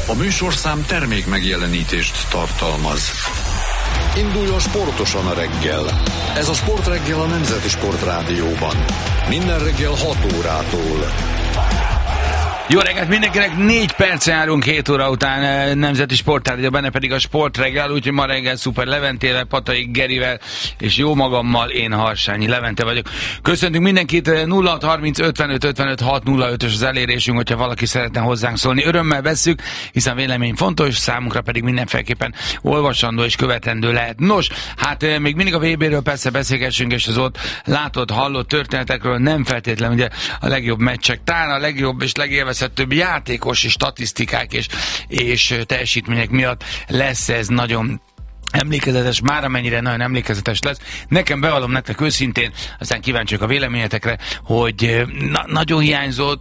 A műsorszám termék megjelenítést tartalmaz. Induljon sportosan a reggel. Ez a Sportreggel a Nemzeti Sportrádióban. Minden reggel 6 órától. Jó reggelt mindenkinek, 4 perc járunk 7 óra után Nemzeti Sportrádió, benne pedig a Sportreggel, úgyhogy ma reggel Szuper Leventével, Patai Gerivel és jó magammal, én Harsányi Levente vagyok. Köszöntünk mindenkit, 0630 55 55 605-ös az elérésünk, hogyha valaki szeretne hozzánk szólni. Örömmel vesszük, hiszen vélemény fontos, számunkra pedig mindenféleképpen olvasandó és követendő lehet. Nos, hát még mindig a VB-ről persze beszélgessünk, és az ott látott, hallott történetekről, nem feltétlenül ugye a legjobb meccsek, talán a legjobb és legélvezhetőbb játékos és statisztikák és teljesítmények miatt lesz ez nagyon emlékezetes, már amennyire nagyon emlékezetes lesz. Nekem bevallom nektek őszintén, aztán kíváncsiak a véleményetekre, hogy nagyon hiányzott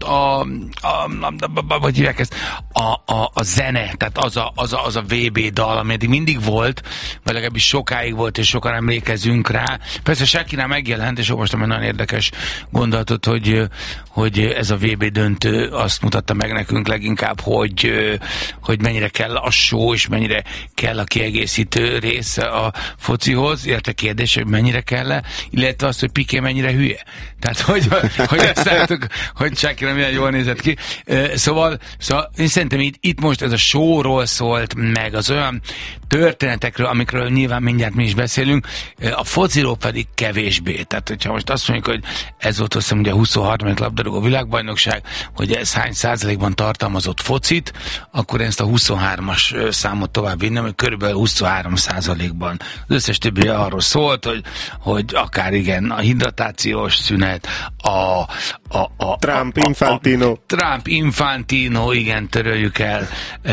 a zene, tehát az a VB dal, ami eddig mindig volt, vagy legalábbis sokáig volt, és sokan emlékezünk rá. Persze Shakira megjelent, és olvastam egy nagyon érdekes gondolatot, hogy ez a VB döntő azt mutatta meg nekünk leginkább, hogy mennyire kell a show, és mennyire kell a kiegészítő része a focihoz, illetve kérdés, hogy mennyire kell, illetve azt, hogy Piqué mennyire hülye. Tehát, hogy azt láttuk, hogy Shakira milyen jól nézett ki. Szóval én szerintem itt most ez a showról szólt meg, az olyan történetekről, amikről nyilván mindjárt mi is beszélünk, a fociról pedig kevésbé. Tehát, hogyha most azt mondjuk, hogy ez volt azt hiszem ugye a 23. labdarúgó világbajnokság, hogy ez hány százalékban tartalmazott focit, akkor én ezt a 23-as számot tovább vinnem, hogy körülbelül 23%-ban. Az összes többi arról szólt, hogy akár igen, a hidratációs szünet, Trump Infantino, igen, töröljük el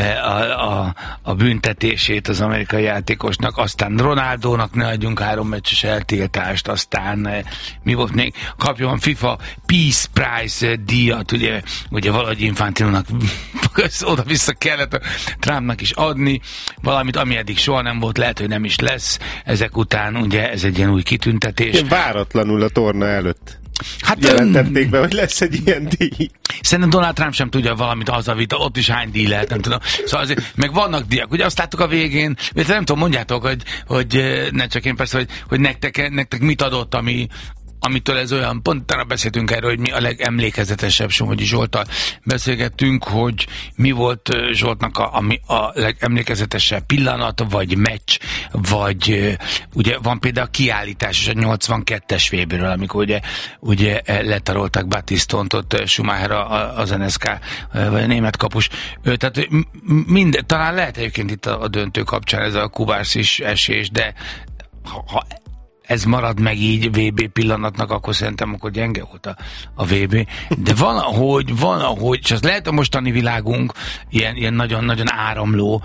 a büntetését az amerikai játékosnak, aztán Ronaldónak ne adjunk 3 meccses eltiltást, aztán mi volt még? Kapjon FIFA Peace Prize díjat, ugye valahogy Infantinónak oda-vissza kellett a Trumpnak is adni valamit, ami eddig soha nem volt, lehet, hogy nem is lesz. Ezek után ugye ez egy ilyen új kitüntetés. Váratlanul a torna előtt. Hát jelentették be, hogy lesz egy ilyen díj. Szerintem Donald Trump sem tudja valamit hazavita, ott is hány díj lehet, nem tudom. Szóval azért, meg vannak díjak, ugye azt láttuk a végén, nem tudom, mondjátok, hogy ne csak én persze, hogy nektek mit adott, amitől ez olyan, pont talán beszéltünk erről, hogy mi a legemlékezetesebb, Somogyi Zsolttal beszélgettünk, hogy mi volt Zsoltnak a legemlékezetesebb pillanat, vagy meccs, vagy ugye van például a kiállítás és a 82-es VB-ről, amikor ugye letarolták Batistont ott Schumacher az NSK, vagy a német kapus. Tehát talán lehet egyébként itt a döntő kapcsán ez a Kubársz is esés, de ha ez marad meg így VB pillanatnak, akkor szerintem akkor gyenge volt a VB. De valahogy, és az lehet a mostani világunk ilyen nagyon-nagyon áramló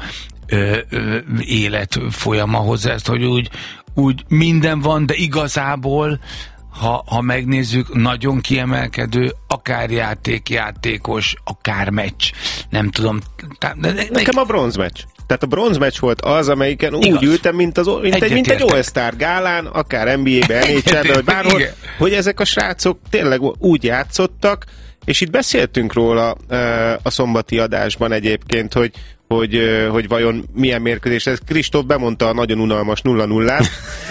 élet folyama hozzá ezt, hogy úgy minden van, de igazából ha megnézzük, nagyon kiemelkedő, akár játékos, akár meccs. Nem tudom. Nekem a bronzmeccs. Tehát a bronzmeccs volt az, amelyiken úgy ültem, mint egy All-Star gálán, akár NBA-ben, NHL-ben, vagy bárhol, hogy ezek a srácok tényleg úgy játszottak, és itt beszéltünk róla a szombati adásban egyébként, hogy vajon milyen mérkőzés ez. Kristóf bemondta a nagyon unalmas 0-0-át.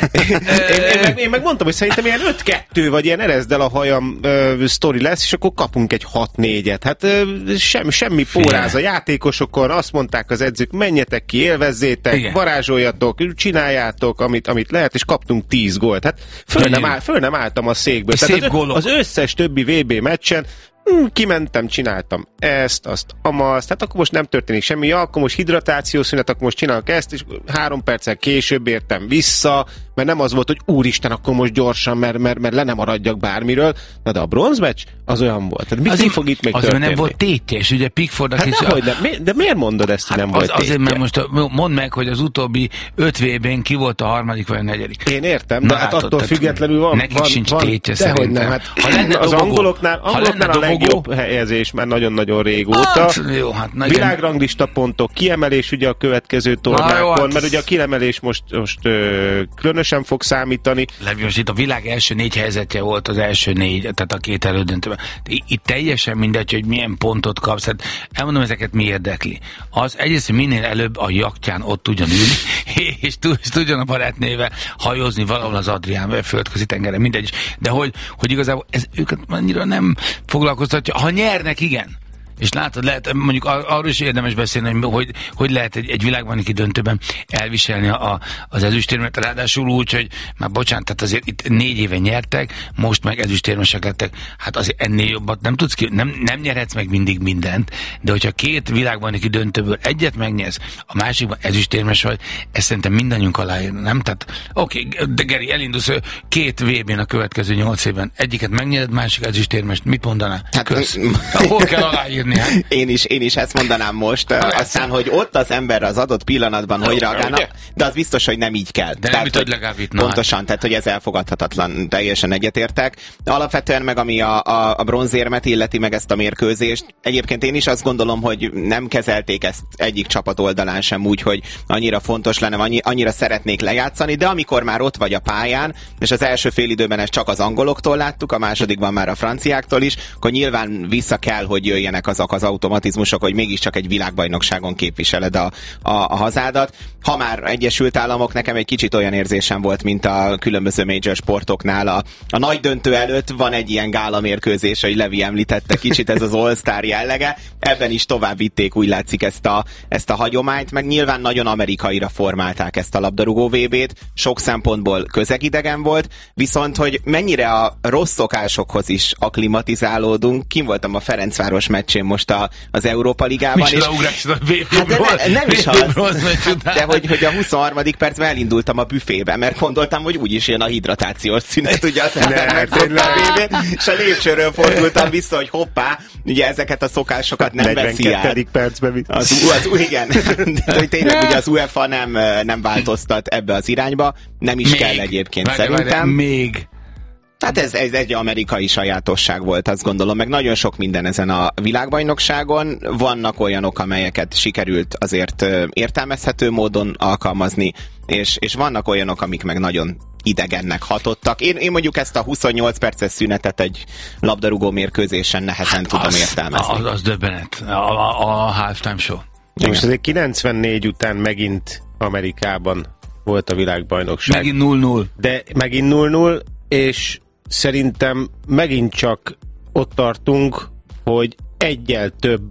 Én meg mondtam, hogy szerintem ilyen 5-2, vagy ilyen erezd el a hajam sztori lesz, és akkor kapunk egy 6-4-et. Hát semmi póráz a játékosokon, azt mondták az edzők, menjetek ki, élvezzétek, igen, varázsoljatok, csináljátok, amit lehet, és kaptunk 10 gólt. Hát föl nem álltam a székből. Tehát az összes többi VB meccsen kimentem, csináltam ezt, azt, tehát akkor most nem történik semmi, akkor most hidratációszünet, akkor most csinálok ezt, és 3 perccel később értem vissza, mert nem az volt, hogy úristen, akkor most gyorsan, mert le nem maradjak bármiről. Na de a bronzmeccs az olyan volt. Tehát mi fog itt még történni? Nem volt tétje, és ugye Pickfordnak is... De miért mondod ezt, hogy nem volt tétje? Azért, mert most mondd meg, hogy az utóbbi 5 VB-n ki volt a 3. vagy a 4. Én értem, de hát attól függetlenül van... Nekik sincs tétje szerintem. Hát, az angoloknál a legjobb helyezés már nagyon-nagyon régóta. Világranglista pontok, kiemelés ugye a következő tornákon, mert ugye a kiemelés most különösen sem fog számítani. Levi, most itt a világ első 4 helyzetje volt az első 4, tehát a 2 elődöntőben. Itt teljesen mindegy, hogy milyen pontot kapsz. Hát elmondom, ezeket mi érdekli. Az egyrészt, hogy minél előbb a jachtján ott tudjon ülni, és tudjon a barátnével hajózni valahol az Adrián földközi tengeren, mindegy. De hogy igazából ez őket annyira nem foglalkoztatja. Ha nyernek, igen. És látod, lehet, mondjuk arról is érdemes beszélni, hogy lehet egy világbajnoki döntőben elviselni az ezüstérmet, ráadásul úgy, hogy már bocsánat, tehát azért itt 4 éve nyertek, most meg ezüstérmesek lettek, hát azért ennél jobbat nem tudsz nem nyerhetsz meg mindig mindent, de hogyha 2 világbajnoki döntőből egyet megnyersz, a másikban ezüstérmes vagy, ezt szerintem mindannyiunk aláírna, nem? Tehát oké, de Geri, elindulsz 2 VB-n a következő 8 évben, egyiket megnyered, másik ezüstérmest, mit mondanál? Hát, hol kell aláírni? Én is ezt mondanám most. Aztán, hogy ott az ember az adott pillanatban hogy reagálna, de az biztos, hogy nem így kell. De tehát, nem legalább itt. Pontosan, tehát hogy ez elfogadhatatlan, teljesen egyetértek. Alapvetően meg ami a bronzérmet illeti meg ezt a mérkőzést, egyébként én is azt gondolom, hogy nem kezelték ezt egyik csapat oldalán sem úgy, hogy annyira fontos lenne, annyira szeretnék lejátszani, de amikor már ott vagy a pályán, és az első félidőben ezt csak az angoloktól láttuk, a másodikban már a franciáktól is, akkor nyilván vissza kell, hogy jöjjenek azok az automatizmusok, hogy mégiscsak egy világbajnokságon képviseled a hazádat. Ha már Egyesült Államok, nekem egy kicsit olyan érzésem volt, mint a különböző major sportoknál. A nagy döntő előtt van egy ilyen gálamérkőzés, hogy Levi említette, kicsit ez az All-Star jellege. Ebben is tovább vitték, úgy látszik, ezt a hagyományt, meg nyilván nagyon amerikaira formálták ezt a labdarúgó VB-t. Sok szempontból közegidegen volt, viszont hogy mennyire a rossz szokásokhoz is akklimatizálódunk. Kim voltam a Ferencváros meccsén most az Európa Ligában. Hát de nem is az. De hogy a 23. percben elindultam a büfébe, mert gondoltam, hogy úgyis jön a hidratációs szünet, ugye az ember megfogta a VB-t, és a lépcsőről fordultam vissza, hogy hoppá, ugye ezeket a szokásokat nem veszi át. 42. percben. Igen. De hogy tényleg ugye az UEFA nem változtat ebbe az irányba, nem is kell egyébként szerintem. Még. Hát ez egy amerikai sajátosság volt, azt gondolom, meg nagyon sok minden ezen a világbajnokságon. Vannak olyanok, amelyeket sikerült azért értelmezhető módon alkalmazni, és vannak olyanok, amik meg nagyon idegennek hatottak. Én mondjuk ezt a 28 perces szünetet egy labdarúgó mérkőzésen nehezen tudom értelmezni. Az döbbenet. A halftime show. Most azért 94 után megint Amerikában volt a világbajnokság. Megint 0-0. De megint 0-0, és szerintem megint csak ott tartunk, hogy egyel több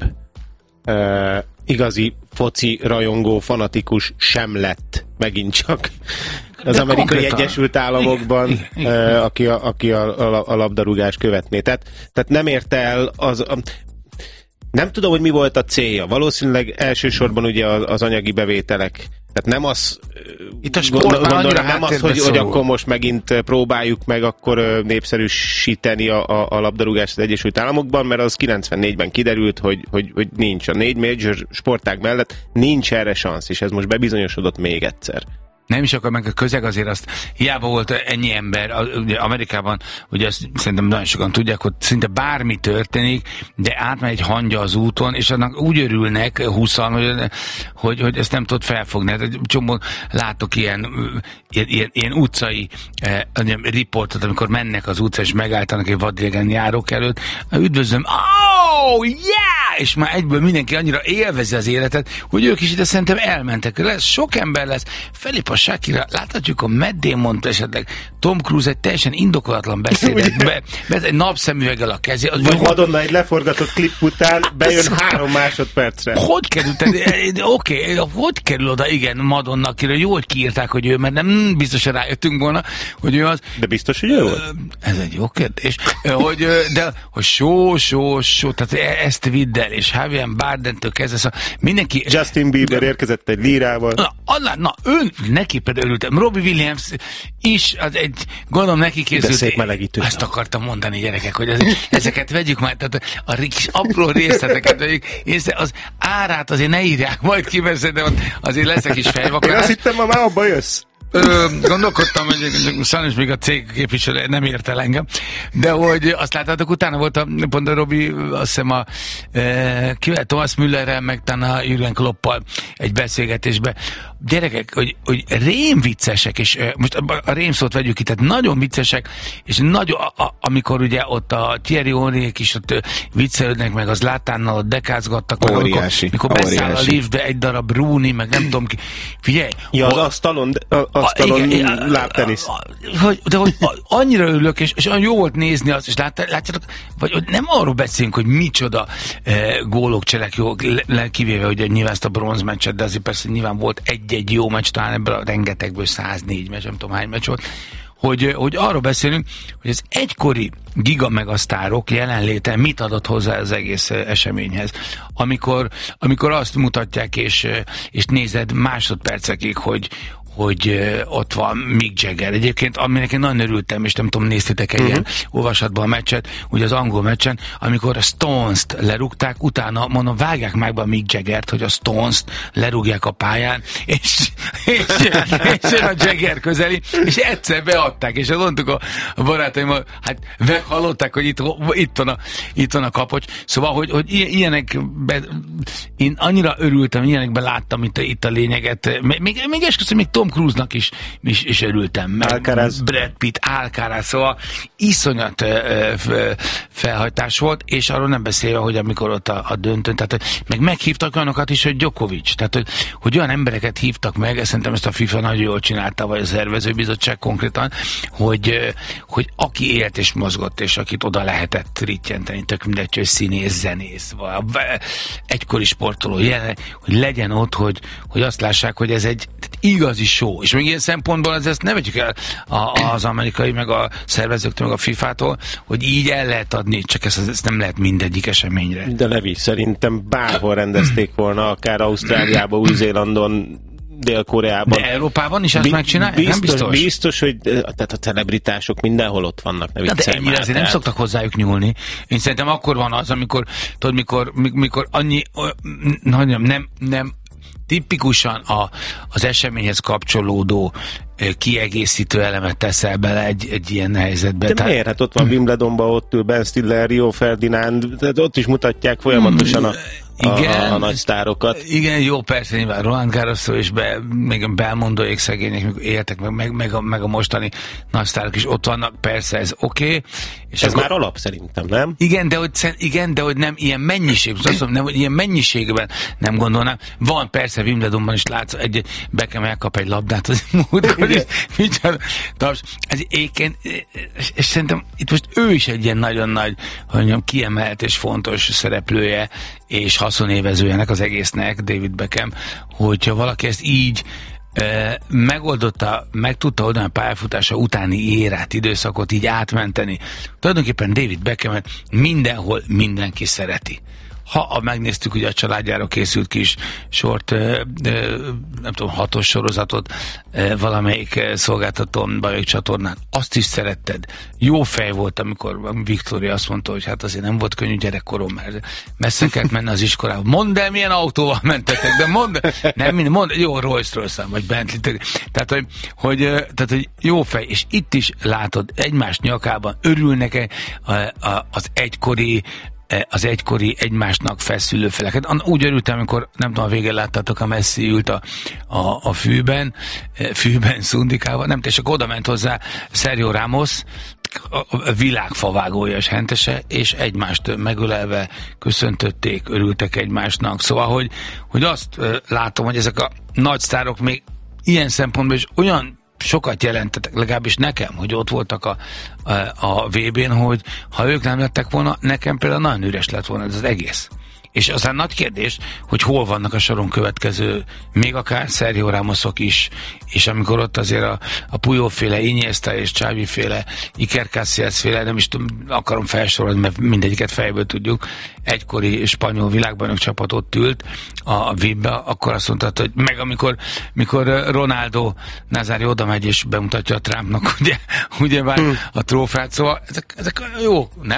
igazi foci rajongó fanatikus sem lett megint csak az Amerikai Egyesült Államokban, aki a labdarúgást követné. Tehát nem érte el nem tudom, hogy mi volt a célja. Valószínűleg elsősorban ugye az anyagi bevételek. Tehát nem az, itt a sportban nem az, hogy akkor most megint próbáljuk meg akkor népszerűsíteni a labdarúgást az Egyesült Államokban, mert az 94-ben kiderült, hogy nincs. A 4 major sportág mellett nincs erre szansz, és ez most bebizonyosodott még egyszer. Nem is akar, meg a közeg azért azt, hiába volt ennyi ember, ugye Amerikában, ugye azt szerintem nagyon sokan tudják, hogy szinte bármi történik, de átmegy egy hangya az úton, és annak úgy örülnek 20-an, hogy ezt nem tudod felfogni. Hát egy csomó látok ilyen utcai riportot, amikor mennek az utcán, és megálltanak egy vadidegen járók előtt, üdvözlöm, oh, yeah! És már egyből mindenki annyira élvezi az életet, hogy ők is ide szerintem elmentek. Lesz, sok ember lesz, Felipe Shakira, láthatjuk a Matt Damont esetleg, Tom Cruise egy teljesen indokolatlan beszédet, egy napszemüveggel a kezé. Vagy Madonna egy leforgatott klip után bejön 3 másodpercre. Hogy került? Oké, hogy kerül oda, igen, Madonna, akiről jó, hogy kiírták, hogy ő, mert nem biztosan rájöttünk volna, hogy ő az. De biztos, hogy ő volt? Ez egy jó kérdés. Hogy tehát ezt vidd el, és Javier Bardentől kezdve, szóval mindenki... Justin Bieber érkezett egy lírával. Ön neki például örültem. Robbie Williams is, az egy, gondolom neki készült. De szép melegítő. Azt akartam mondani, gyerekek, hogy ezeket vegyük már, tehát a kis apró részleteket vegyük, és az árát azért ne írják majd ki, mert szerintem azért lesz egy kis fejvakarás. Én azt hittem, már abba jössz. gondolkodtam, hogy sajnos még a cég képviselő nem ért el engem, de hogy azt láttátok, utána volt pont a Robi, azt hiszem kivel Thomas Müllerrel, meg a Jürgen Kloppal egy beszélgetésbe. Gyerekek, hogy rémviccesek, és most a rémszót vegyük ki, tehát nagyon viccesek, és nagyon, amikor ugye ott a Thierry Henryék is ott viccelődnek, meg az Látánnal ott dekázgattak, mikor beszáll a liftbe egy darab Rooney, meg nem tudom ki. Figyelj! Ja, az asztalon lábtenisz. De hogy annyira örülök, és olyan jó volt nézni azt, és látjátok, vagy nem arról beszélünk, hogy micsoda gólok, cselek jó, kivéve, hogy nyilván ezt a bronzmeccset, de azért persze nyilván volt egy jó meccs, talán ebből a rengetegből 104 meccs, nem tudom hány meccs volt, hogy arról beszélünk, hogy az egykori giga megasztárok jelenléte mit adott hozzá az egész eseményhez. Amikor azt mutatják, és nézed másodpercekig, hogy ott van Mick Jagger. Egyébként, aminek én nagyon örültem, és nem tudom, néztétek-e ilyen olvasatban a meccset, ugye az angol meccsen, amikor a Stones-t lerúgták, utána mondom, vágják meg be a Mick Jaggert, hogy a Stones-t lerúgják a pályán, és jön a Jagger közeli, és egyszer beadták, és mondtuk a barátaimmal, hát meghallották, hogy itt van a kapocs. Szóval, hogy én annyira örültem, ilyenekben láttam itt a lényeget. Még esküszöm, még Tom Cruise-nak is örültem. Alcaraz. Brad Pitt, Alcaraz, szóval iszonyat felhajtás volt, és arról nem beszélve, hogy amikor ott a döntőn, tehát meg meghívtak olyanokat is, hogy Djokovic, tehát hogy olyan embereket hívtak meg, szerintem ezt a FIFA nagyon jól csinálta, vagy a szervezőbizottság konkrétan, hogy aki élt és mozgott, és akit oda lehetett rittyenteni, tök mindegy, hogy színész, zenész, vagy egykori sportoló, hogy legyen ott, hogy azt lássák, hogy ez egy igazi show. És még ilyen szempontból ezt ne vegyük el az amerikai, meg a szervezőktől, meg a FIFA-tól, hogy így el lehet adni, csak ezt nem lehet mindegyik eseményre. De Levi, szerintem bárhol rendezték volna, akár Ausztráliában, Új-Zélandon, Dél-Koreában. De Európában is ezt megcsinálják? Nem biztos? Biztos, hogy tehát a celebritások mindenhol ott vannak. De ennyire azért nem szoktak hozzájuk nyúlni. Én szerintem akkor van az, amikor annyi, nem tipikusan az eseményhez kapcsolódó kiegészítő elemet teszel bele egy ilyen helyzetbe. De miért? Hát ott van Wimbledonban, ott ül Ben Stiller, Rio Ferdinand, tehát ott is mutatják folyamatosan a nagy sztárokat. Igen, jó, persze, nyilván Roland Garrosról is még Belmondóék szegények éltek, meg a mostani nagy sztárok is ott vannak, persze, ez oké. És ez már alap szerintem, nem? Igen, de hogy nem ilyen mennyiség, azt mondom, nem, hogy ilyen mennyiségben nem gondolnám. Van persze, Wimbledonban is látsz, Beckham elkap egy labdát az múltkor is. Ez éken, és szerintem itt most ő is egy ilyen nagyon nagy, hogy mondjam, kiemelt és fontos szereplője, és haszonévezőjenek az egésznek, David Beckham, hogyha valaki ezt így meg tudta oldani a pályafutása utáni érát, időszakot így átmenteni. Tulajdonképpen David Beckhamet mindenhol mindenki szereti. Ha megnéztük, ugye a családjára készült kis sort, nem tudom, 6-os sorozatot valamelyik szolgáltatón, bajok csatornán, azt is szeretted. Jó fej volt, amikor Victoria azt mondta, hogy hát azért nem volt könnyű gyerekkorom, mert messze kellett menni az iskolába. Mondd el, milyen autóval mentetek, de mondd, jó, Rolls-Royce-en, vagy Bentley. Tehát, hogy jó fej, és itt is látod, egymás nyakában örülnek az egykori egymásnak feszülő feleket. Úgy örültem, amikor nem tudom, a végén láttátok, a Messi ült a fűben szundikával, nem, és akkor oda ment hozzá Sergio Ramos, a világ favágója és hentese, és egymást megölelve köszöntötték, örültek egymásnak. Szóval, hogy azt látom, hogy ezek a nagy sztárok még ilyen szempontból is olyan sokat jelentettek, legalábbis nekem, hogy ott voltak a VB-n, hogy ha ők nem lettek volna, nekem például nagyon üres lett volna ez az egész. És aztán nagy kérdés, hogy hol vannak a soron következő, még akár Sergio Ramosok is, és amikor ott azért a Puyol-féle, Iniesta és Xavi-féle, Iker Casillas-féle, nem is akarom felsorolni, mert mindegyiket fejből tudjuk, egykori spanyol világbajnok csapat ott ült a VIP-be, akkor azt mondta, hogy meg amikor Ronaldo Nazário oda megy és bemutatja a Trumpnak, ugye már a trófeát, szóval ezek jó, nem?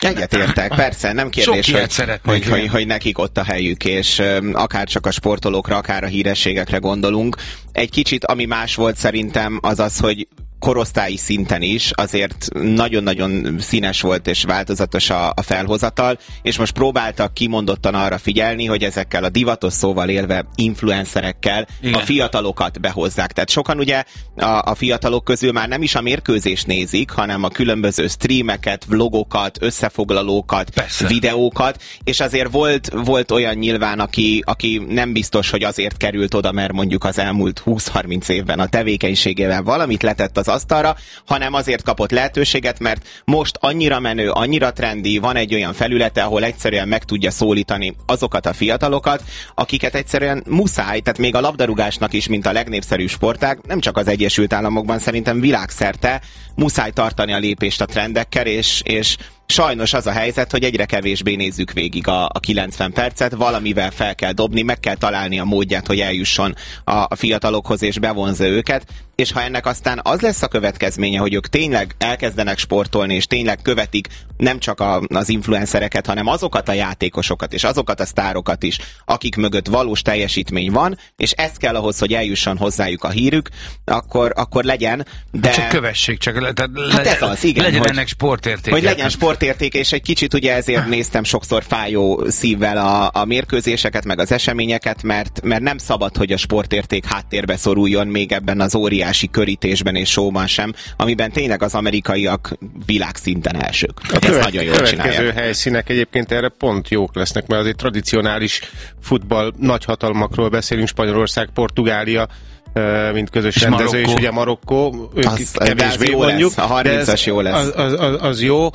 Egyetértek, persze, nem kérdés, hogy nekik ott a helyük, és akár csak a sportolókra, akár a hírességekre gondolunk. Egy kicsit, ami más volt szerintem, az az, hogy korosztályi szinten is azért nagyon-nagyon színes volt és változatos a felhozatal, és most próbáltak kimondottan arra figyelni, hogy ezekkel a divatos szóval élve influencerekkel a fiatalokat behozzák. Tehát sokan ugye a fiatalok közül már nem is a mérkőzést nézik, hanem a különböző streameket, vlogokat, összefoglalókat, videókat, és azért volt olyan nyilván, aki nem biztos, hogy azért került oda, mert mondjuk az elmúlt 20-30 évben a tevékenységével valamit letett az asztalra, hanem azért kapott lehetőséget, mert most annyira menő, annyira trendi, van egy olyan felülete, ahol egyszerűen meg tudja szólítani azokat a fiatalokat, akiket egyszerűen muszáj, tehát még a labdarúgásnak is, mint a legnépszerűbb sportág, nem csak az Egyesült Államokban, szerintem világszerte muszáj tartani a lépést a trendekkel, és sajnos az a helyzet, hogy egyre kevésbé nézzük végig a 90 percet, valamivel fel kell dobni, meg kell találni a módját, hogy eljusson a fiatalokhoz és bevonzza őket, és ha ennek aztán az lesz a következménye, hogy ők tényleg elkezdenek sportolni, és tényleg követik nem csak az influencereket, hanem azokat a játékosokat, és azokat a sztárokat is, akik mögött valós teljesítmény van, és ez kell ahhoz, hogy eljusson hozzájuk a hírük, akkor legyen, de... Csak kövessék, csak ez az, igen, legyen ennek sportérték. Hogy legyen sportérték, és egy kicsit ugye ezért néztem sokszor fájó szívvel a mérkőzéseket, meg az eseményeket, mert nem szabad, hogy a sportérték háttérbe szoruljon még ebben az óriási körítésben és showban sem, amiben tényleg az amerikaiak világszinten elsők. Következő helyszínek egyébként erre pont jók lesznek, mert azért tradicionális futball nagyhatalmakról beszélünk, Spanyolország, Portugália, mint közös rendező, és ugye Marokkó, ők kevésbé mondjuk, a 30-as jó lesz. Az jó,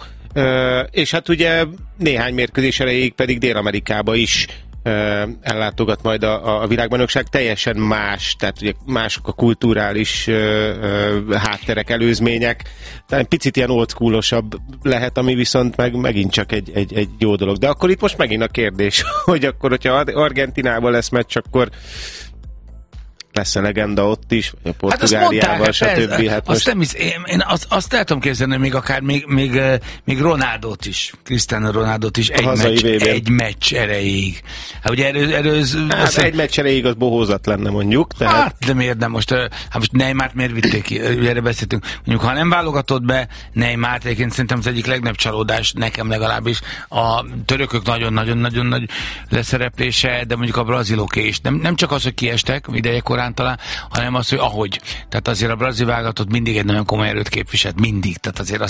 és hát ugye néhány mérkőzés erejéig pedig Dél-Amerikába is ellátogat majd a világbajnokság, teljesen más, tehát ugye mások a kulturális hátterek, előzmények, tehát picit ilyen oldschoolosabb lehet, ami viszont megint csak egy jó dolog. De akkor itt most megint a kérdés, hogy akkor, hogyha Argentinában lesz meccs, akkor lesz-e legenda ott is, a Portugáliával, stb. Hát azt nem hisz, én azt el tudom képzelni, még akár még Ronaldot is, Cristiano Ronaldot is egy meccs erejéig. Hát ugye egy meccs erejéig az bohózat lenne mondjuk. Tehát... Hát, de miért nem most? Most Neymart miért vitték ki? Erre beszéltünk. Mondjuk, ha nem válogatott be Neymart, egyébként szerintem az egyik legnagyobb csalódás, nekem legalábbis, a törökök nagyon-nagyon nagy leszereplése, de mondjuk a braziloké is. Nem csak az, hogy kiestek idejekorán talán, hanem az, hogy ahogy. Tehát azért a brazil válogatott mindig egy nagyon komoly erőt képviselt, mindig. Tehát azért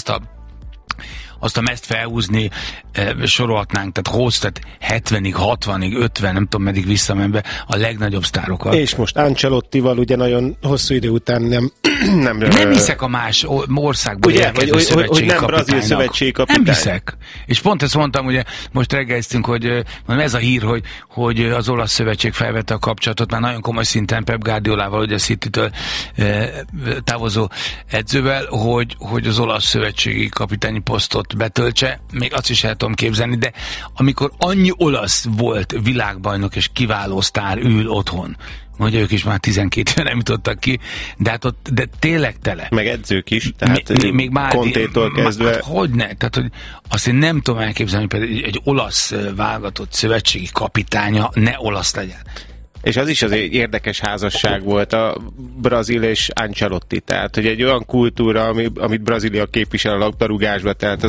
azt a mezt felhúzni sorolhatnánk, tehát 70-ig, 60-ig, 50, nem tudom meddig visszamenve a legnagyobb sztárokat. És most Ancelottival ugye nagyon hosszú idő után nem hiszek a más országból érkező szövetségi nem brazil szövetségi kapitány. Nem hiszek. És pont ezt mondtam, ugye most reggeliztünk, hogy ez a hír, hogy az olasz szövetség felvette a kapcsolatot, már nagyon komoly szinten Pep Guardiolával, ugye a City-től távozó edzővel, hogy az olasz szövetségi kapitányi posztot betöltse, még azt is el tudom képzelni, de amikor annyi olasz volt világbajnok és kiváló sztár ül otthon, hogy ők is már 12 nem jutottak ki, de hát ott de tényleg tele. Meg edzők is, tehát még Contétól kezdve. Hát hogyne? Tehát, hogy azt én nem tudom elképzelni, hogy például egy olasz válogatott szövetségi kapitánya ne olasz legyen. És az is az egy érdekes házasság volt a Brazil és Ancelotti, tehát hogy egy olyan kultúra, amit Brazília képvisel a labdarúgásban, tehát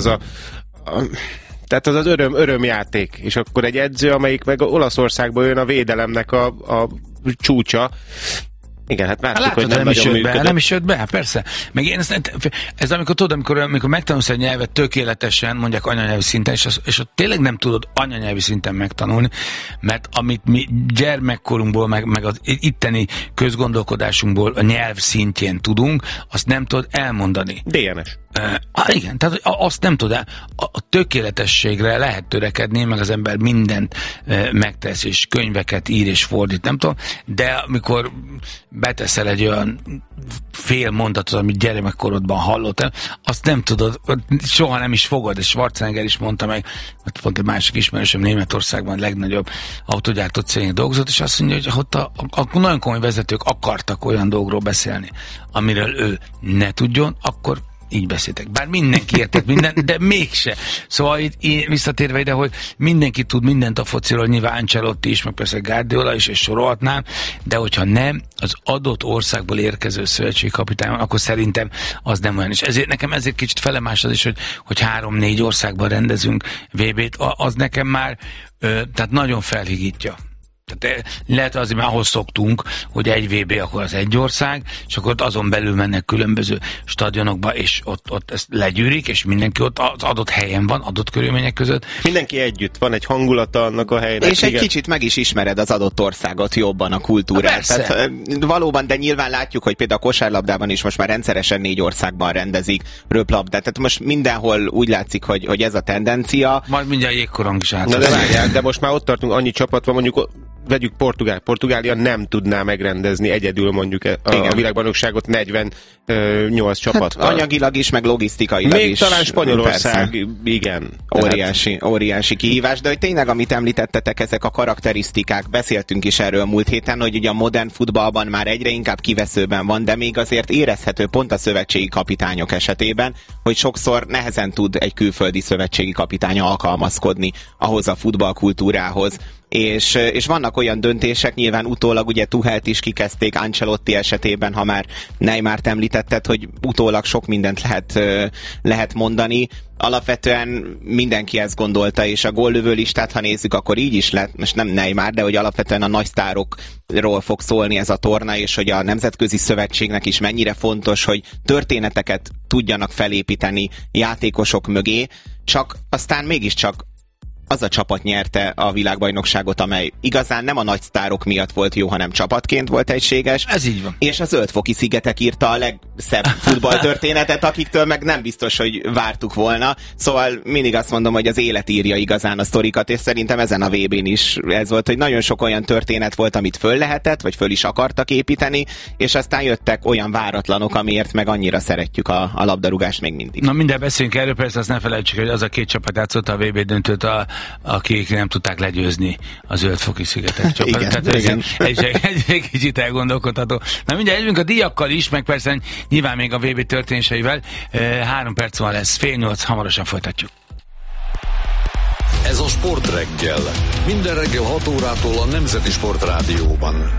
tehát az örömjáték, és akkor egy edző, amelyik meg Olaszországból jön, a védelemnek a csúcsa. Igen, hát láttuk, hogy nem is jött be, persze. Meg én ez amikor tudod, amikor megtanulsz egy nyelvet tökéletesen, mondják anyanyelvi szinten, és ott tényleg nem tudod anyanyelvi szinten megtanulni, mert amit mi gyermekkorunkból, meg az itteni közgondolkodásunkból a nyelv szintjén tudunk, azt nem tudod elmondani. DNS. Igen, tehát azt nem tudod, a tökéletességre lehet törekedni, meg az ember mindent megtesz, és könyveket ír és fordít, nem tudom, de amikor beteszel egy olyan fél mondatot, amit gyermekkorodban hallottál, azt nem tudod, soha nem is fogod, és Schwarzenegger is mondta meg, mert pont egy másik ismerősöm Németországban legnagyobb autógyártó cégnél dolgozott, és azt mondja, hogy ott nagyon komoly vezetők akartak olyan dolgokról beszélni, amiről ő ne tudjon, akkor így beszéltek. Bár mindenki értett mindent, de mégse. Szóval itt visszatérve ide, hogy mindenki tud mindent a fociról, nyilván Ancelotti is, meg persze Guardiola is, és sorolhatnám, de hogyha nem az adott országból érkező szövetségkapitány, akkor szerintem az nem olyan. És ezért kicsit felemás az is, hogy 3-4 országban rendezünk VB-t, az nekem már tehát nagyon felhigítja. Tehát lehet azért, mert ahhoz szoktunk, hogy egy VB, akkor az egy ország, és akkor ott azon belül mennek különböző stadionokba, és ott ezt legyűrik, és mindenki ott az adott helyen van, adott körülmények között. Mindenki együtt, van egy hangulata annak a helynek. És egy kicsit meg is ismered az adott országot jobban, a kultúrát. Tehát, valóban, de nyilván látjuk, hogy például a kosárlabdában is most már rendszeresen 4 országban rendezik röplabdát. Tehát most mindenhol úgy látszik, hogy ez a tendencia. Majd mindjárt jégkorong is át. Na de várjál, de most már ott tartunk, annyi csapat van, mondjuk vegyük Portugália nem tudná megrendezni egyedül mondjuk a világbajnokságot 48 csapattal. Hát anyagilag is, meg logisztikailag még is. Még talán Spanyolország, persze. Igen. Óriási kihívás, de hogy tényleg, amit említettetek, ezek a karakterisztikák, beszéltünk is erről múlt héten, hogy ugye a modern futballban már egyre inkább kiveszőben van, de még azért érezhető pont a szövetségi kapitányok esetében, hogy sokszor nehezen tud egy külföldi szövetségi kapitány alkalmazkodni ahhoz a futballkultúrához. És vannak olyan döntések, nyilván utólag ugye Tuchelt is kikezdték Ancelotti esetében, ha már Neymart említetted, hogy utólag sok mindent lehet mondani. Alapvetően mindenki ezt gondolta, és a góllövő listát, ha nézzük, akkor így is lett, most nem Neymar, de hogy alapvetően a nagy sztárokról fog szólni ez a torna, és hogy a Nemzetközi Szövetségnek is mennyire fontos, hogy történeteket tudjanak felépíteni játékosok mögé, csak aztán mégiscsak az a csapat nyerte a világbajnokságot, amely igazán nem a nagy sztárok miatt volt jó, hanem csapatként volt egységes. Ez így van. És a Zöld-foki szigetek írta a legszebb futballtörténetet, akiktől meg nem biztos, hogy vártuk volna. Szóval mindig azt mondom, hogy az élet írja igazán a sztorikat, és szerintem ezen a VB-n is ez volt, hogy nagyon sok olyan történet volt, amit föl lehetett, vagy föl is akartak építeni, és aztán jöttek olyan váratlanok, amiért meg annyira szeretjük a labdarúgást még mindig. Na minden beszéljünk erről, persze azt ne felejtsük, hogy az a 2 csapat játszott a VB döntőt, akik nem tudták legyőzni a Zöld-foki szigetek csapatot. Igen. Egy kicsit elgondolkodható. Na mindjárt jövünk a díjakkal is, meg persze nyilván még a VB történéseivel. 3 perc van lesz, 7:30, hamarosan folytatjuk. Ez a Sportreggel. Minden reggel 6 órától a Nemzeti Sportrádióban.